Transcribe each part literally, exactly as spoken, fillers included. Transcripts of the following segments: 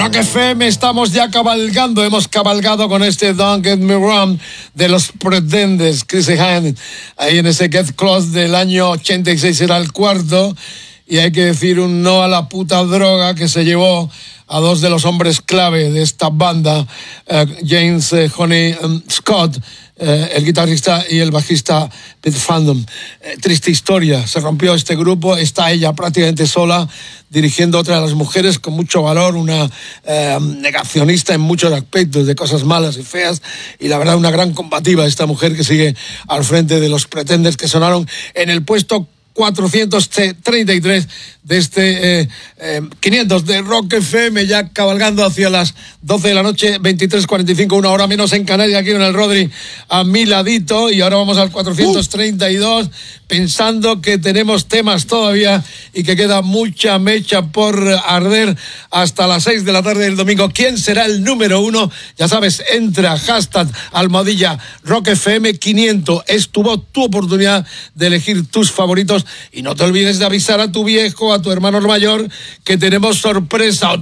Rock F M, estamos ya cabalgando, hemos cabalgado con este Don't Get Me Wrong de los Pretenders, Chris Hine, ahí en ese Get Close del año ochenta y seis, era el cuarto, y hay que decir un no a la puta droga que se llevó a dos de los hombres clave de esta banda, uh, James uh, Honey um, Scott, uh, el guitarrista, y el bajista Pete Fandom. Eh, triste historia, se rompió este grupo, está ella prácticamente sola, dirigiendo otra de las mujeres con mucho valor, una eh, negacionista en muchos aspectos de cosas malas y feas, y la verdad una gran combativa esta mujer que sigue al frente de los Pretenders, que sonaron en el puesto cuatrocientos treinta y tres de este eh, eh, quinientos de Rock F M, ya cabalgando hacia las doce de la noche, veintitrés cuarenta y cinco, una hora menos en Canarias, aquí en el Rodri a mi ladito, y ahora vamos al cuatrocientos treinta y dos, uh. pensando que tenemos temas todavía y que queda mucha mecha por arder hasta las seis de la tarde del domingo. ¿Quién será el número uno? Ya sabes, entra, hashtag, almohadilla, Rock F M quinientos, es tu voz, tu oportunidad de elegir tus favoritos, y no te olvides de avisar a tu viejo, a tu hermano mayor, que tenemos sorpresa.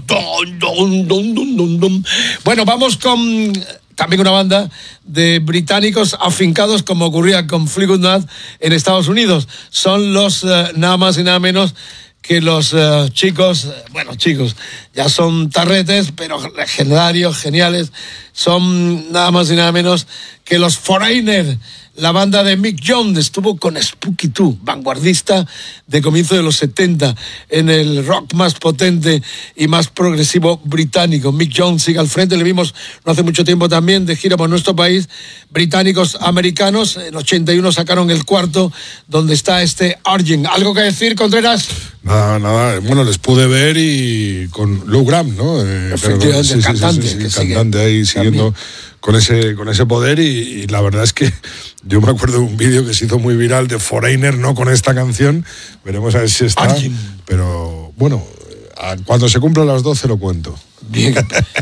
Bueno, vamos con también una banda de británicos afincados, como ocurría con Fleetwood Mac en Estados Unidos. Son los uh, nada más y nada menos que los uh, chicos, bueno, chicos, ya son tarretes, pero legendarios, geniales. Son nada más y nada menos que los Foreigner. La banda de Mick Jones estuvo con Spooky Tooth, vanguardista de comienzo de los setenta, en el rock más potente y más progresivo británico. Mick Jones sigue al frente, le vimos no hace mucho tiempo también de gira por nuestro país. Británicos americanos, en ochenta y uno sacaron el cuarto, donde está este Argent. ¿Algo que decir, Contreras? Nada, nada, bueno, les pude ver y con Lou Gramm, ¿no? Eh, Efectivamente, pero, sí, el sí, cantante. Sí, sí, sí, que cantante sigue ahí siguiendo con ese, con ese poder, y, y la verdad es que yo me acuerdo de un vídeo que se hizo muy viral de Foreigner, no con esta canción, veremos a ver si está, Argent. Pero bueno, cuando se cumplan las doce lo cuento. Bien.